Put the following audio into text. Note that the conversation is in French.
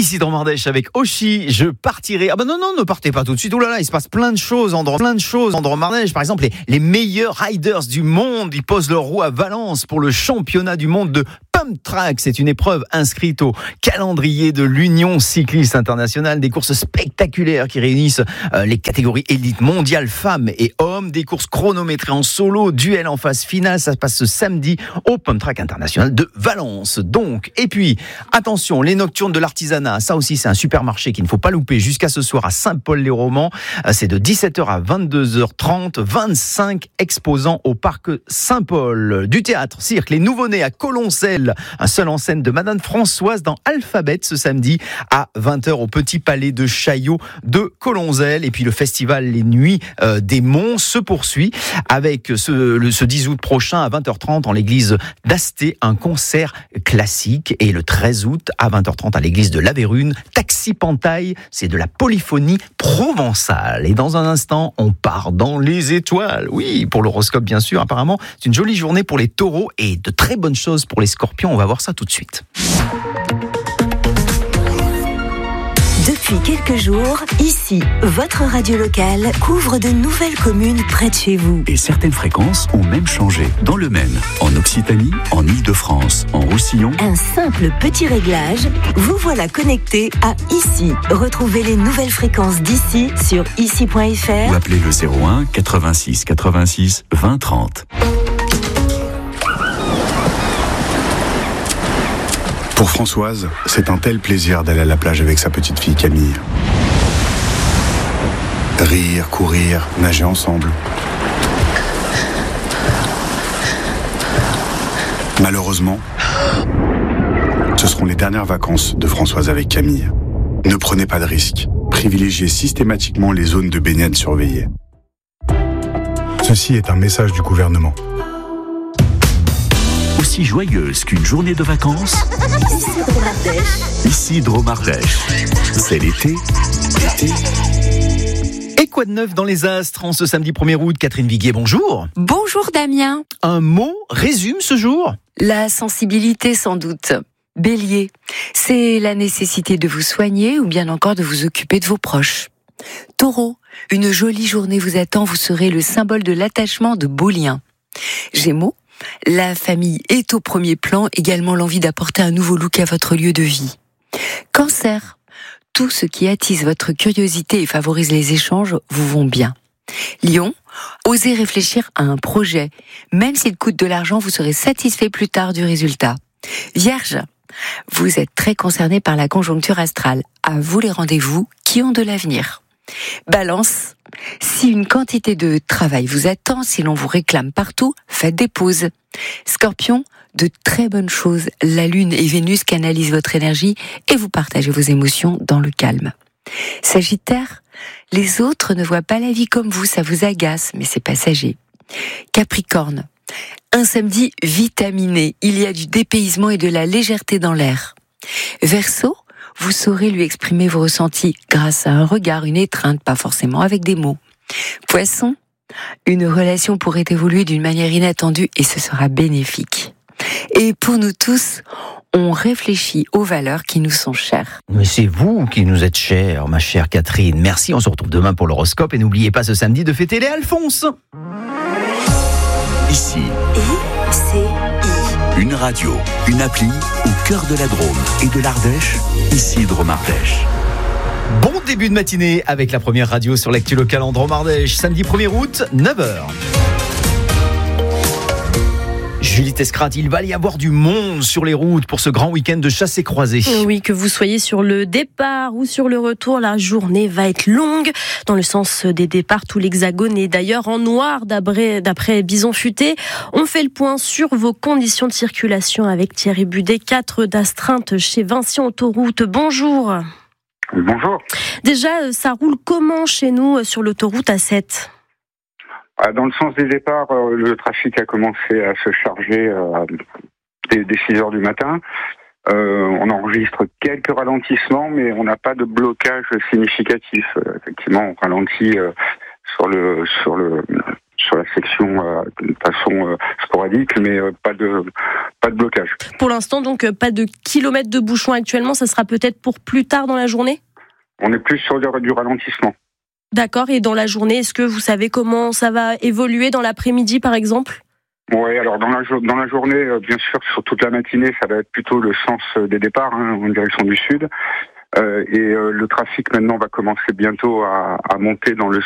Isidre Mardèche avec Oshi, je partirai. Ah bah non, ne partez pas tout de suite. Oh là là, il se passe plein de choses en Mardèche. Par exemple, les meilleurs riders du monde, ils posent leur roue à Valence pour le championnat du monde de Pump Track. C'est une épreuve inscrite au calendrier de l'Union cycliste internationale. Des courses spectaculaires qui réunissent les catégories élite mondiale, femmes et hommes. Des courses chronométrées en solo, duel en phase finale. Ça se passe ce samedi au Pump Track international de Valence. Donc, et puis, attention, les nocturnes de l'artisanat. Ça aussi, c'est un supermarché qu'il ne faut pas louper jusqu'à ce soir à Saint-Paul-les-Romans. C'est de 17h à 22h30. 25 exposants au parc Saint-Paul. Du théâtre, cirque, les nouveau-nés à Coloncelle. Un seul en scène de Madame Françoise dans Alphabet ce samedi à 20h au Petit Palais de Chaillot de Colonzelle. Et puis le festival Les Nuits des Monts se poursuit avec ce 10 août prochain à 20h30 en l'église d'Asté, un concert classique. Et le 13 août à 20h30 à l'église de La Vérune, Taxi Pantaille, c'est de la polyphonie provençale. Et dans un instant, on part dans les étoiles. Oui, pour l'horoscope bien sûr, apparemment, c'est une jolie journée pour les taureaux et de très bonnes choses pour les scorpions. On va voir ça tout de suite. Depuis quelques jours, ici, votre radio locale couvre de nouvelles communes près de chez vous. Et certaines fréquences ont même changé. Dans le Maine, en Occitanie, en Île-de-France, en Roussillon. Un simple petit réglage, vous voilà connecté à ici. Retrouvez les nouvelles fréquences d'ici sur ici.fr ou appelez le 01 86 86 20 30. Pour Françoise, c'est un tel plaisir d'aller à la plage avec sa petite fille Camille. Rire, courir, nager ensemble. Malheureusement, ce seront les dernières vacances de Françoise avec Camille. Ne prenez pas de risques. Privilégiez systématiquement les zones de baignade surveillées. Ceci est un message du gouvernement. Aussi joyeuse qu'une journée de vacances, Isidre Mardèche. C'est l'été. Et quoi de neuf dans les astres en ce samedi 1er août? Catherine Viguier, bonjour. Bonjour Damien. Un mot résume ce jour? La sensibilité sans doute. Bélier, c'est la nécessité de vous soigner ou bien encore de vous occuper de vos proches. Taureau, une jolie journée vous attend, vous serez le symbole de l'attachement de beaux liens. Gémeaux, la famille est au premier plan, également l'envie d'apporter un nouveau look à votre lieu de vie. Cancer, tout ce qui attise votre curiosité et favorise les échanges vous vont bien. Lion, osez réfléchir à un projet. Même s'il coûte de l'argent, vous serez satisfait plus tard du résultat. Vierge, vous êtes très concerné par la conjoncture astrale. À vous les rendez-vous qui ont de l'avenir. Balance, si une quantité de travail vous attend, si l'on vous réclame partout, faites des pauses. Scorpion, de très bonnes choses. La Lune et Vénus canalisent votre énergie et vous partagez vos émotions dans le calme. Sagittaire, les autres ne voient pas la vie comme vous, ça vous agace, mais c'est passager. Capricorne, un samedi vitaminé, il y a du dépaysement et de la légèreté dans l'air. Verseau, vous saurez lui exprimer vos ressentis grâce à un regard, une étreinte, pas forcément avec des mots. Poisson, une relation pourrait évoluer d'une manière inattendue et ce sera bénéfique. Et pour nous tous, on réfléchit aux valeurs qui nous sont chères. Mais c'est vous qui nous êtes chère, ma chère Catherine. Merci, on se retrouve demain pour l'horoscope et n'oubliez pas ce samedi de fêter les Alphonse. Ici, ICI. une radio, une appli au cœur de la Drôme et de l'Ardèche, Isidre Mardèche. Bon début de matinée avec la première radio sur l'actu locale en Drôme Ardèche. Samedi 1er août, 9h. Julie Tescrat, il va y avoir du monde sur les routes pour ce grand week-end de chassé-croisé. Oui, que vous soyez sur le départ ou sur le retour, la journée va être longue. Dans le sens des départs, tout l'Hexagone est d'ailleurs en noir d'après Bison Futé. On fait le point sur vos conditions de circulation avec Thierry Budet, 4 d'astreinte chez Vinci Autoroute. Bonjour. Bonjour. Déjà, ça roule comment chez nous sur l'autoroute A7 ? Dans le sens des départs, le trafic a commencé à se charger dès 6 heures du matin. On enregistre quelques ralentissements, mais on n'a pas de blocage significatif. Effectivement, on ralentit sur le sur la section de façon sporadique, mais pas de blocage. Pour l'instant, donc, pas de kilomètres de bouchons actuellement, ça sera peut-être pour plus tard dans la journée ? On est plus sur du ralentissement. D'accord, et dans la journée, est-ce que vous savez comment ça va évoluer dans l'après-midi, par exemple ? Oui, alors dans la journée, bien sûr, sur toute la matinée, ça va être plutôt le sens des départs, en direction du sud. Et le trafic maintenant va commencer bientôt à monter dans le